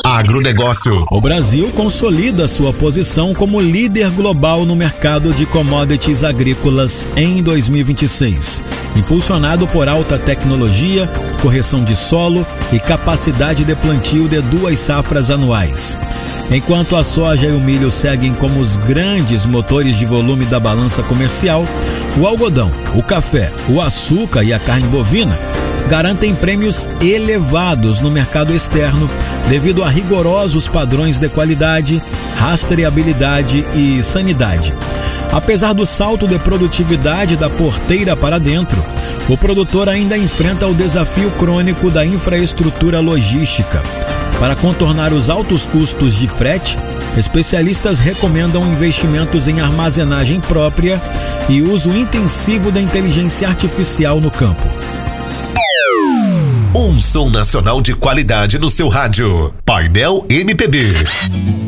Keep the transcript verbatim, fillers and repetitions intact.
Agronegócio. O Brasil consolida sua posição como líder global no mercado de commodities agrícolas em dois mil e vinte e seis, impulsionado por alta tecnologia, correção de solo e capacidade de plantio de duas safras anuais. Enquanto a soja e o milho seguem como os grandes motores de volume da balança comercial, o algodão, o café, o açúcar e a carne bovina garantem prêmios elevados no mercado externo devido a rigorosos padrões de qualidade, rastreabilidade e sanidade. Apesar do salto de produtividade da porteira para dentro, o produtor ainda enfrenta o desafio crônico da infraestrutura logística. Para contornar os altos custos de frete, especialistas recomendam investimentos em armazenagem própria e uso intensivo da inteligência artificial no campo. Um som nacional de qualidade no seu rádio. Painel M P B.